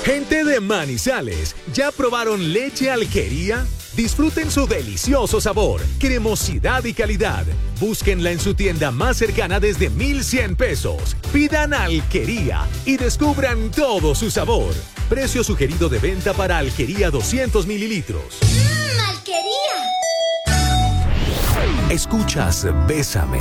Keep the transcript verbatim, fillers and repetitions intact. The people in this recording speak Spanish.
Gente de Manizales, ¿ya probaron leche Alquería? Disfruten su delicioso sabor, cremosidad y calidad. Búsquenla en su tienda más cercana desde mil cien pesos. Pidan Alquería y descubran todo su sabor. Precio sugerido de venta para Alquería doscientos mililitros. ¡Mmm, Alquería! Escuchas Bésame